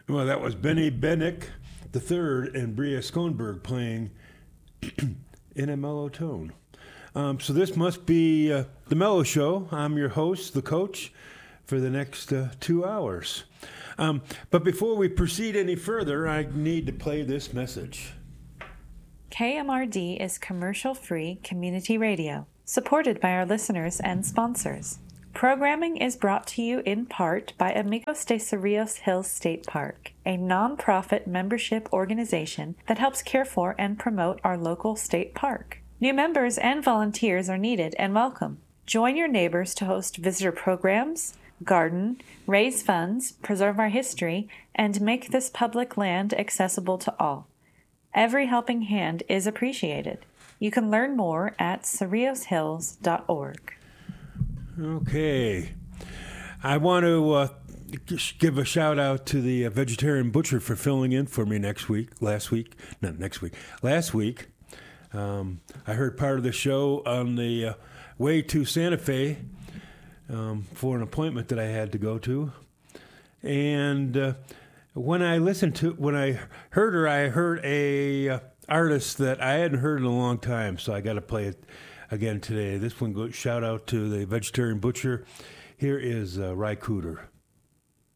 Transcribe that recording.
Well, that was Benny Bennick III and Bria Schoenberg playing in a mellow tone. So this must be The Mellow Show. I'm your host, the coach, for the next 2 hours. But before we proceed any further, I need to play this message. KMRD is commercial-free community radio, supported by our listeners and sponsors. Programming is brought to you in part by Amigos de Cerrillos Hills State Park, a non-profit membership organization that helps care for and promote our local state park. New members and volunteers are needed and welcome. Join your neighbors to host visitor programs, garden, raise funds, preserve our history, and make this public land accessible to all. Every helping hand is appreciated. You can learn more at cerrilloshills.org. Okay. I want to give a shout out to the vegetarian butcher for filling in for me last week. I heard part of the show on the way to Santa Fe for an appointment that I had to go to. And when I heard her, I heard a artist that I hadn't heard in a long time, so I got to play it again today. This one, shout out to the vegetarian butcher. Here is Ry Cooder.